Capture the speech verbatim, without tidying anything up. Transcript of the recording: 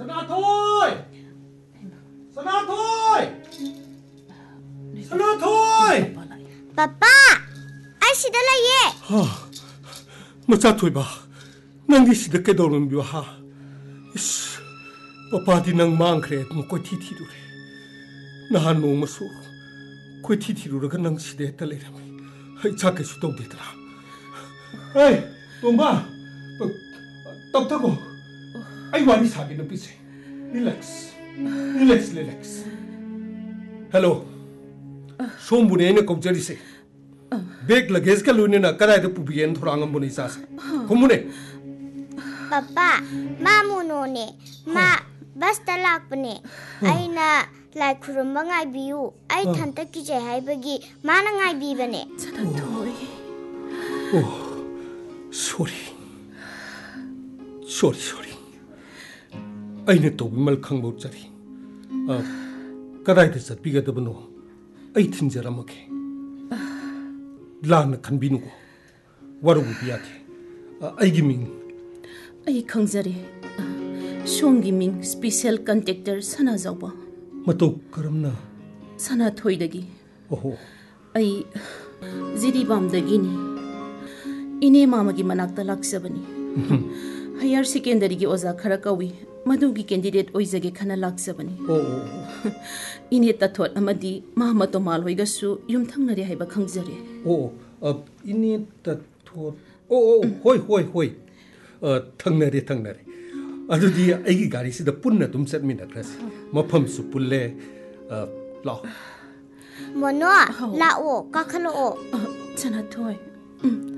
นาถอยสนาถอยสนาถอยป้าป้าไอ้สิดอะไรเย่ฮ่ามาจัดถอยบ้านั่งดิสิเด็กเกดอร์มันบิวฮ่าอิสป้าป้าที่นั่งมังเครดมันก็ที่ที่ดูเลยน่าหนูมาสู้ก็ที่ที่ดูแล้วก็นั่งสิเด็กตะเลยนะมั้ยให้ชักเกสุดตรงเด็ดละเฮ้ยตัวบ้าตับตะกูไอ้วันนี้สักกินน้ำพิเศษ relax relax relax hello ชมบุญเองก็จะดิเซ่เบกลักเกสกันลุยน่ะกระไรเดปูบีเอ็นทุรังบุญอิสาสขมุนเน่ป้าป้ามามูโนเน่มาบัสตะลักปเน่ไอ้น่ะลายครุมบังไงบิวไอ้ทันตะกิเจให้บกีมานังไงบีบเน่ฉันถอยโอ้ sorry sorry sorryไอ้เนี่ยตัววิมัลขังบุตรจรีอ่ากระไรเดสัตบิกาตบโนไอ้ทิ้งจรามักลานขันบินุกวารุบุบิอาเกไอ้กิมิงไอ้ขังจรีช่วงกิมิง special contactor สนาจาวบ้ามาตุกรำน่ะสนาถอยดกีโอ้โหไอ้จีดีบามดกีนี่อินี่มามากิมันักตลักษบันี higher secondary กิโอซาคาราคาวีมาดูกิ candidate โออิซาเกขันลักษบันีโอ้อินี่ตัดทอดอามาดีมามาตัวมาลอยกัสูยุมทั้งนารีให้บักขังจรีโอ้อินี่ตัดทอดโอ้โอ้ห่วยห่วยห่วยเอ่อทั้งนารีทั้งนารีอันนี้ไอ้กิการิสิดปุ่นน่ะตุ้มเสร็จมินักรัสมาพัมสุปุลเล่เอ่อลาโมโนลาโอกักขโลโอฉันถอย